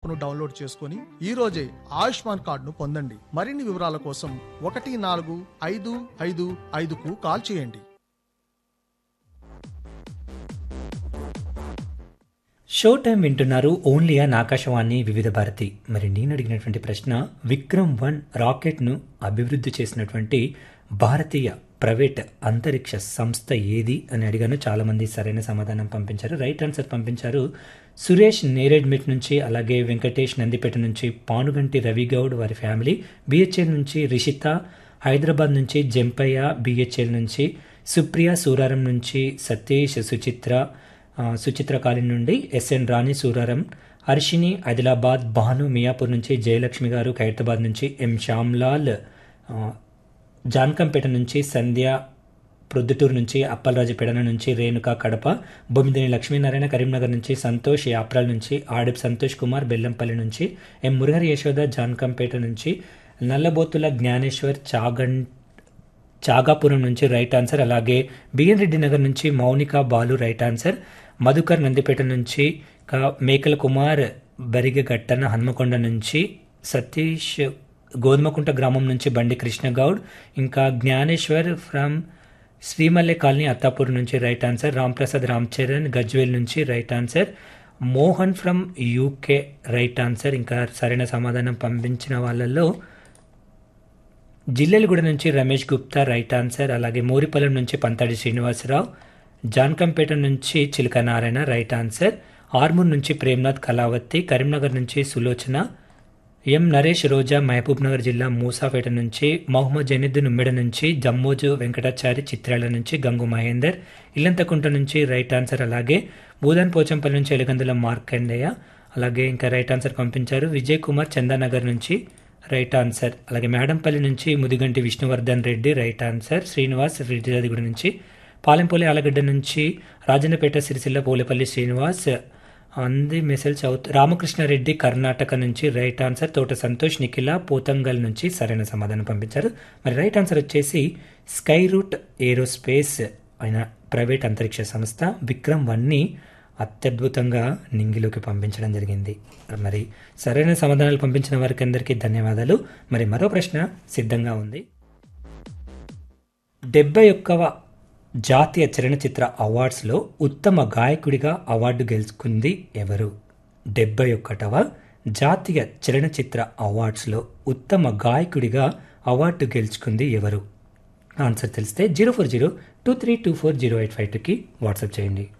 యాప్ను డౌన్లోడ్ చేసుకుని ఈ రోజే ఆయుష్మాన్ కార్డును పొందండి. మరిన్ని వివరాల కోసం 14555కు కాల్ చేయండి. షో టైం వింటున్నారు ఓన్లీ ఆన్ ఆకాశవాణి వివిధ భారతి. మరి నేను అడిగినటువంటి ప్రశ్న, విక్రమ్-1 రాకెట్ను అభివృద్ధి చేసినటువంటి భారతీయ ప్రైవేట్ అంతరిక్ష సంస్థ ఏది అని అడిగాను. చాలామంది సరైన సమాధానం పంపించారు. రైట్ ఆన్సర్ పంపించారు సురేష్ నేరేడ్మిట్ నుంచి, అలాగే వెంకటేష్ నందిపేట నుంచి, పానుగంటి రవిగౌడ్ వారి ఫ్యామిలీ, బిహెచ్ఎల్ నుంచి రిషిత, హైదరాబాద్ నుంచి జంపయ్య బిహెచ్ఎల్ నుంచి, సుప్రియ సూరారం నుంచి, సతీష్ సుచిత్ర కాలనీ నుండి, ఎస్ఎన్ రాణి సూరారం, హర్షిని ఆదిలాబాద్, భాను మియాపూర్ నుంచి, జయలక్ష్మి గారు ఖైరతాబాద్ నుంచి, ఎం శ్యామ్లాల్ జాన్కంపేట నుంచి, సంధ్య ప్రొద్దుటూరు నుంచి, అప్పలరాజుపేట నుంచి, రేణుక కడప, బొమ్మిదిని లక్ష్మీనారాయణ కరీంనగర్ నుంచి, సంతోష్ యాప్రాల్ నుంచి, ఆడిప్ సంతోష్ కుమార్ బెల్లంపల్లి నుంచి, ఎం మురహరి యశోద జాన్కంపేట నుంచి, నల్లబోతుల జ్ఞానేశ్వర్ చాగాపురం నుంచి రైట్ ఆన్సర్. అలాగే బిఎన్ రెడ్డి నగర్ నుంచి మౌనిక బాలు రైట్ ఆన్సర్. మధుకర్ నందిపేట నుంచి, మేకల కుమార్ బరిగగట్టన హన్మకొండ నుంచి, సతీష్ గోధుమకుంట గ్రామం నుంచి బండి కృష్ణగౌడ్, ఇంకా జ్ఞానేశ్వర్ ఫ్రమ్ శ్రీమల్లె కాలనీ అత్తాపూర్ నుంచి రైట్ ఆన్సర్. రాంప్రసాద్ రామ్చరణ్ గజ్వేల్ నుంచి right answer. Mohan from UK right answer. ఇంకా సరైన సమాధానం పంపించిన వాళ్ళల్లో జిల్లెలగూడ నుంచి రమేష్ గుప్తా రైట్ ఆన్సర్. అలాగే మోరిపల్లం నుంచి పంతాడి శ్రీనివాసరావు, జాన్కంపేట నుంచి చిలక నారాయణ రైట్ ఆన్సర్. ఆర్మూర్ నుంచి ప్రేమ్నాథ్ కళావతి, కరీంనగర్ నుంచి సులోచన, ఎం నరేష్ రోజా మహబూబ్ నగర్ జిల్లా మూసాపేట నుంచి, మహమ్మద్ జనీద్ ఉమ్మెడ నుంచి, జమ్మోజు వెంకటాచారి చిత్రాల నుంచి, గంగు మహేందర్ ఇల్లంతకుంట నుంచి రైట్ ఆన్సర్. అలాగే భూదాన్ పోచంపల్లి నుంచి ఎలగందుల మార్కండేయ, అలాగే ఇంకా రైట్ ఆన్సర్ పంపించారు. విజయ్ కుమార్ చందానగర్ నుంచి రైట్ ఆన్సర్. అలాగే మేడంపల్లి నుంచి ముదిగంటి విష్ణువర్ధన్ రెడ్డి రైట్ ఆన్సర్. శ్రీనివాస్ రెడ్డిగూడ నుంచి, పాలెంపల్లి ఆలగడ్డ నుంచి, రాజన్నపేట సిరిసిల్ల పోలేపల్లి శ్రీనివాస్ అంది మెసేజ్ రామకృష్ణారెడ్డి కర్ణాటక నుంచి రైట్ ఆన్సర్. తోట సంతోష్ నిఖిల పోతంగల్ నుంచి సరైన సమాధానం పంపించారు. మరి రైట్ ఆన్సర్ వచ్చేసి స్కై రూట్ ఏరోస్పేస్ అయిన ప్రైవేట్ అంతరిక్ష సంస్థ విక్రమ్-1ని అత్యద్భుతంగా నింగిలోకి పంపించడం జరిగింది. మరి సరైన సమాధానాలు పంపించిన వారికి అందరికీ ధన్యవాదాలు. మరి మరో ప్రశ్న సిద్ధంగా ఉంది. 71వ జాతీయ చలనచిత్ర అవార్డ్స్లో ఉత్తమ గాయకుడిగా అవార్డు గెలుచుకుంది ఎవరు? 71వ జాతీయ చలనచిత్ర అవార్డ్స్లో ఉత్తమ గాయకుడిగా అవార్డు గెలుచుకుంది ఎవరు? ఆన్సర్ తెలిస్తే 04023240852కి వాట్సాప్ చేయండి.